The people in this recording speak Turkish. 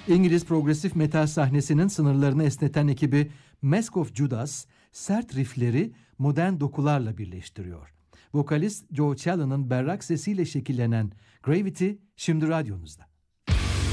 İngiliz progresif metal sahnesinin sınırlarını esneten ekibi Mask of Judas, sert riffleri modern dokularla birleştiriyor. Vokalist Joe Challen'ın berrak sesiyle şekillenen Gravity şimdi radyonuzda.